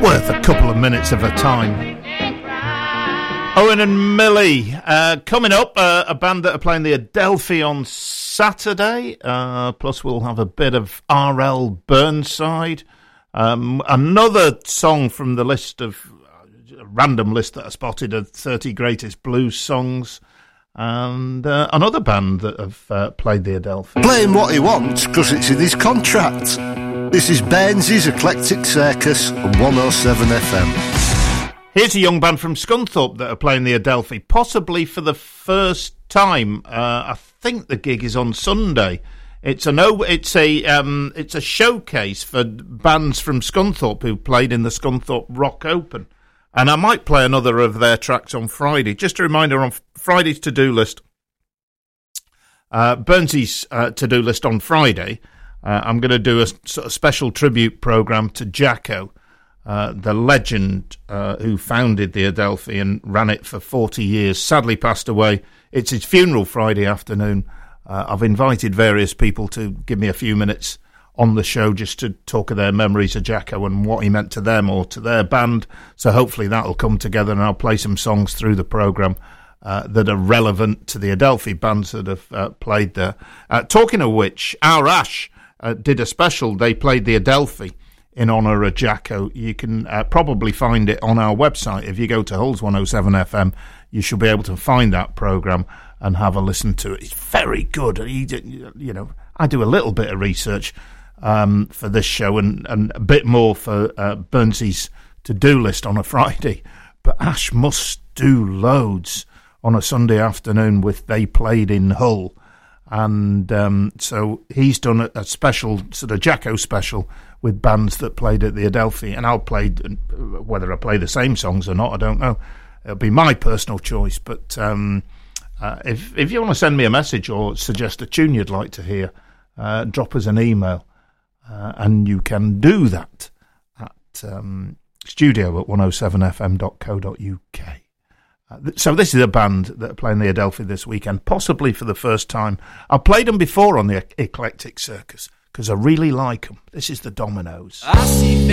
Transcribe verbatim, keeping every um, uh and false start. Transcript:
worth a couple of minutes of her time. Owen and Millie. Uh, coming up, uh, a band that are playing the Adelphi on Saturday. Uh, plus, we'll have a bit of R L Burnside. Um, another song from the list of a random list that I spotted of thirty greatest blues songs. And uh, another band that have uh, played the Adelphi. Play him what he wants, because it's in his contract. This is Baines's Eclectic Circus on one oh seven F M. Here's a young band from Scunthorpe that are playing the Adelphi, possibly for the first time. Uh, I think the gig is on Sunday. It's a no, it's a um, it's a showcase for bands from Scunthorpe who played in the Scunthorpe Rock Open, and I might play another of their tracks on Friday. Just a reminder on Friday's to-do list, uh, Burnsy's uh, to-do list on Friday. Uh, I'm going to do a sort of special tribute program to Jacko. Uh, the legend uh, who founded the Adelphi and ran it for forty years, sadly passed away. It's his funeral Friday afternoon. Uh, I've invited various people to give me a few minutes on the show just to talk of their memories of Jacko and what he meant to them or to their band. So hopefully that'll come together, and I'll play some songs through the programme uh, that are relevant to the Adelphi bands that have uh, played there. Uh, talking of which, Our Ash uh, did a special. They played the Adelphi in honour of Jacko. You can uh, probably find it on our website. If you go to Hulls one oh seven F M, you should be able to find that programme and have a listen to it. It's very good. He, you know, I do a little bit of research um, for this show and, and a bit more for uh, Burnsy's to-do list on a Friday. But Ash must do loads on a Sunday afternoon with They Played in Hull. And um, so he's done a, a special, sort of Jacko special, with bands that played at the Adelphi, and I'll play, whether I play the same songs or not, I don't know. It'll be my personal choice, but um, uh, if if you want to send me a message or suggest a tune you'd like to hear, uh, drop us an email, uh, and you can do that at um, studio at one oh seven f m dot co dot u k. Uh, so this is a band that are playing the Adelphi this weekend, possibly for the first time. I've played them before on the Eclectic Circus, because I really like them. This is the Dominoes. I see